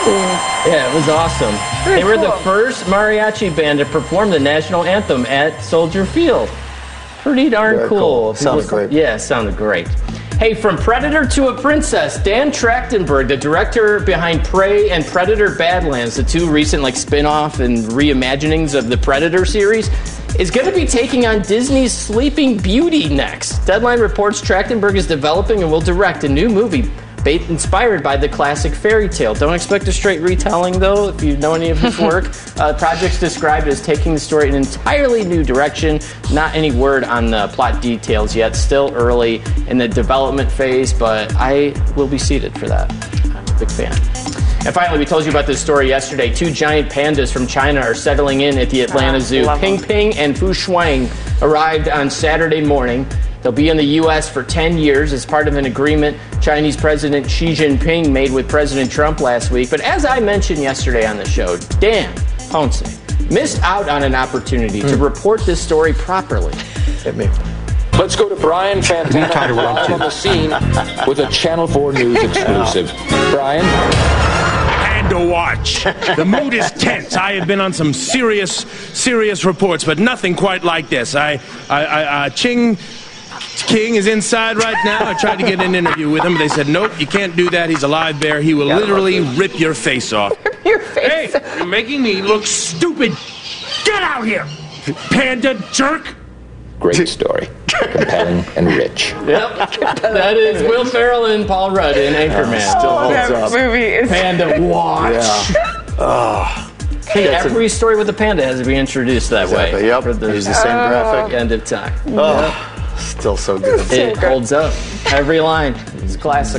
Yeah, it was awesome. They were the first mariachi band to perform the national anthem at Soldier Field. Pretty darn cool. Sounds great. Yeah, sounded great. Hey, from Predator to a Princess, Dan Trachtenberg, the director behind Prey and Predator Badlands, the two recent spin-off and reimaginings of the Predator series, is going to be taking on Disney's Sleeping Beauty next. Deadline reports Trachtenberg is developing and will direct a new movie inspired by the classic fairy tale. Don't expect a straight retelling, though, if you know any of his work. The project's described as taking the story in an entirely new direction. Not any word on the plot details yet. Still early in the development phase, but I will be seated for that. I'm a big fan. And finally, we told you about this story yesterday. 2 giant pandas from China are settling in at the Atlanta Zoo. Ping Ping and Fu Shuang arrived on Saturday morning. They'll be in the U.S. for 10 years as part of an agreement Chinese President Xi Jinping made with President Trump last week. But as I mentioned yesterday on the show, Dan Ponce missed out on an opportunity to report this story properly. Hit me. Let's go to Brian Fantana live on the scene with a Channel 4 News exclusive. Brian? And to watch. The mood is tense. I have been on some serious reports, but nothing quite like this. Ching King is inside right now. I tried to get an interview with him. They said, nope, you can't do that. He's a live bear. He will literally rip your face off. Rip your face off. Hey, you're making me look stupid. Get out here, panda jerk. Great story. Compelling and rich. Yep. That is Will Ferrell and Paul Rudd in Anchorman. Still holds up. Movie is Panda watch. Yeah. Hey, every story with a panda has to be introduced that way. Yep. Use the same graphic. End of time. Still so good. It holds up. Every line. It's classic.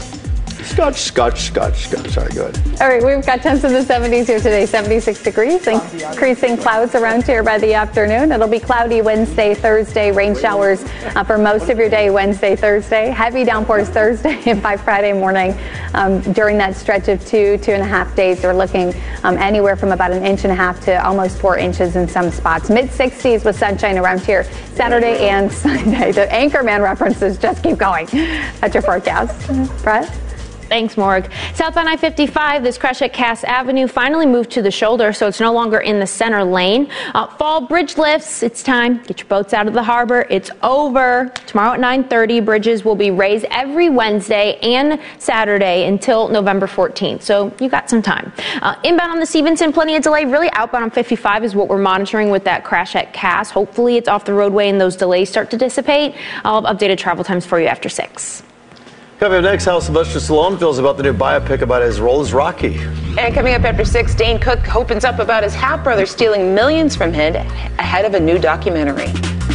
Scotch. All right, go ahead. All right, we've got temps in the 70s here today, 76 degrees. Increasing clouds around here by the afternoon. It'll be cloudy Wednesday, Thursday, rain showers for most of your day Wednesday, Thursday. Heavy downpours Thursday and by Friday morning. During that stretch of 2.5 days, we're looking anywhere from about 1.5 inches to almost 4 inches in some spots. Mid-60s with sunshine around here Saturday and Sunday. The Anchorman references just keep going. That's your forecast. Brett? Thanks, Morg. Southbound I-55, this crash at Cass Avenue finally moved to the shoulder, so it's no longer in the center lane. Fall bridge lifts. It's time. Get your boats out of the harbor. It's over. Tomorrow at 9:30, bridges will be raised every Wednesday and Saturday until November 14th, so you got some time. Inbound on the Stevenson, plenty of delay. Really outbound on 55 is what we're monitoring with that crash at Cass. Hopefully it's off the roadway and those delays start to dissipate. I'll have updated travel times for you after 6. Coming up next, how Sylvester Stallone feels about the new biopic about his role as Rocky. And coming up after 6, Dane Cook opens up about his half-brother stealing millions from him ahead of a new documentary.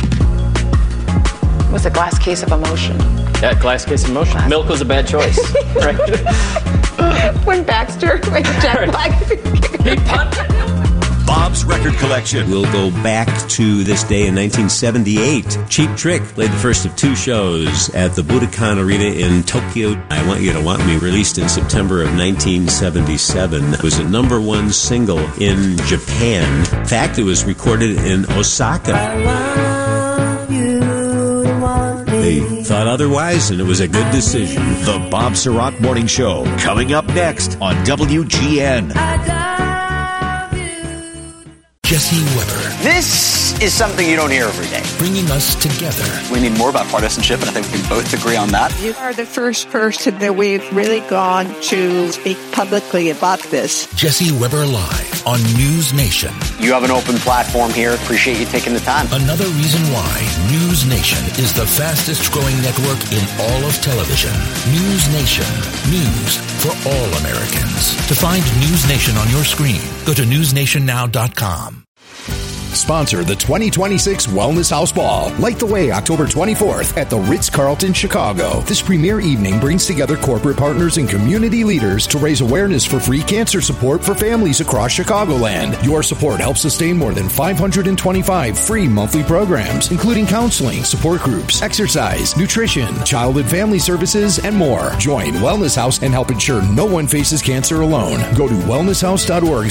It was a glass case of emotion. Yeah, glass case of emotion. Milk was a bad choice. Right? When Baxter with Jack Black. He punted. Bob's Record Collection. We'll go back to this day in 1978. Cheap Trick played the first of 2 shows at the Budokan Arena in Tokyo. I Want You to Want Me, released in September of 1977. It was a #1 single in Japan. In fact, it was recorded in Osaka. They thought otherwise, and it was a good decision. The Bob Surratt Morning Show, coming up next on WGN. Jesse Weber. This is something you don't hear every day. Bringing us together. We need more about partisanship, and I think we can both agree on that. You are the first person that we've really gone to speak publicly about this. Jesse Weber Live on News Nation. You have an open platform here. Appreciate you taking the time. Another reason why News Nation is the fastest growing network in all of television. News Nation. News for all Americans. To find News Nation on your screen, go to newsnationnow.com. Sponsor the 2026 Wellness House Ball. Light the way October 24th at the Ritz-Carlton, Chicago. This premier evening brings together corporate partners and community leaders to raise awareness for free cancer support for families across Chicagoland. Your support helps sustain more than 525 free monthly programs, including counseling, support groups, exercise, nutrition, child and family services, and more. Join Wellness House and help ensure no one faces cancer alone. Go to wellnesshouse.org